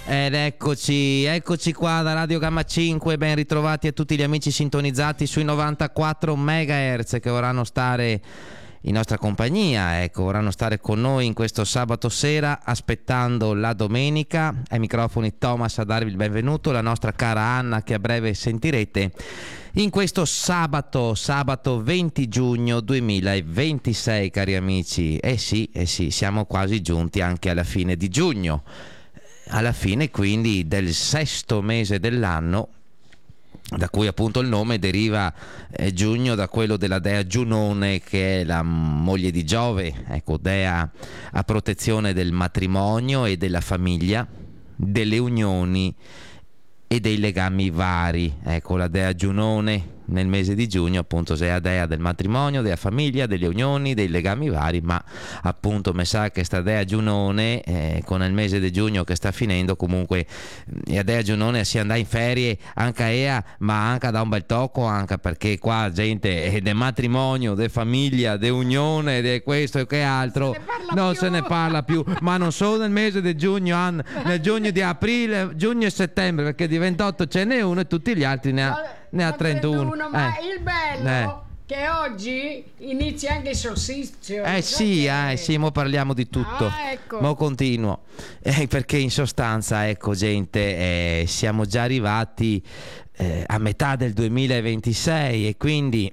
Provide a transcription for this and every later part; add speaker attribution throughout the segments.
Speaker 1: Ed eccoci qua da Radio Gamma 5, ben ritrovati a tutti gli amici sintonizzati sui 94 MHz che vorranno stare in nostra compagnia, ecco, vorranno stare con noi in questo sabato sera aspettando la domenica. Ai microfoni Thomas a darvi il benvenuto, la nostra cara Anna che a breve sentirete in questo sabato 20 giugno 2026, cari amici. Eh sì, siamo quasi giunti anche alla fine di giugno, alla fine quindi del sesto mese dell'anno, da cui appunto il nome deriva giugno da quello della dea Giunone, che è la moglie di Giove, ecco, dea a protezione del matrimonio e della famiglia, delle unioni e dei legami vari. Ecco, la dea Giunone nel mese di giugno appunto è la dea del matrimonio, della famiglia, delle unioni, dei legami vari, ma appunto mi sa che sta dea Giunone con il mese di giugno che sta finendo, comunque la dea Giunone si andrà in ferie anche a ea, ma anche da un bel tocco, anche perché qua gente è del matrimonio, de famiglia, de unione, de questo e che altro non se ne parla più, ma non solo nel mese di giugno, nel giugno di aprile, giugno e settembre, perché di 28 ce n'è uno e tutti gli altri ne ha 31.
Speaker 2: Ma il bello che oggi inizia anche il solstizio.
Speaker 1: Sì, mo parliamo di tutto.
Speaker 2: Ecco.
Speaker 1: Mo continuo. Perché in sostanza, ecco gente, siamo già arrivati a metà del 2026 e quindi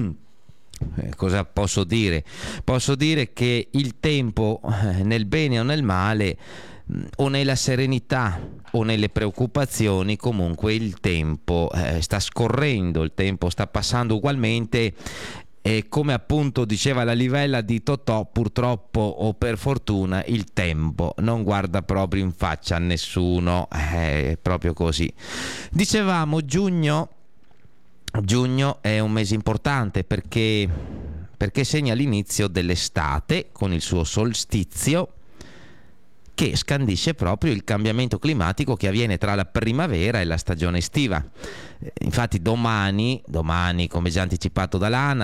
Speaker 1: cosa posso dire? Posso dire che il tempo, nel bene o nel male, o nella serenità o nelle preoccupazioni, comunque il tempo sta scorrendo, il tempo sta passando ugualmente, e come appunto diceva la Livella di Totò, purtroppo o per fortuna il tempo non guarda proprio in faccia a nessuno, è proprio così. Dicevamo giugno è un mese importante perché segna l'inizio dell'estate con il suo solstizio, che scandisce proprio il cambiamento climatico che avviene tra la primavera e la stagione estiva. Infatti domani, come già anticipato da Lana,